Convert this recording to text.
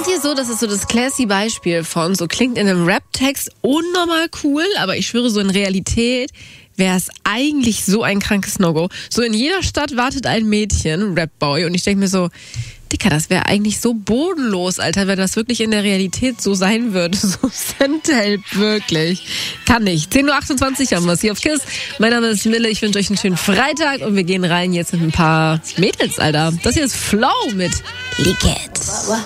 Kennt ihr so, das ist so das classy Beispiel von, so klingt in einem Rap-Text unnormal cool, aber ich schwöre, so in Realität wäre es eigentlich so ein krankes No-Go. So in jeder Stadt wartet ein Mädchen, Rap-Boy, und ich denke mir so, Dicker, das wäre eigentlich so bodenlos, Alter, wenn das wirklich in der Realität so sein würde. So Send-Help, wirklich. Kann nicht. 10.28 Uhr haben wir es hier auf KISS. Mein Name ist Mille, ich wünsche euch einen schönen Freitag und wir gehen rein jetzt mit ein paar Mädels, Alter. Das hier ist Flow mit Liget.